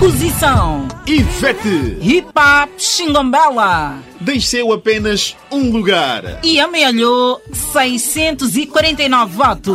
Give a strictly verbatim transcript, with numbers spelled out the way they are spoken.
Posição Ivete. Hip Hop Xingombela. Desceu apenas um lugar. E amealhou seiscentos e quarenta e nove votos.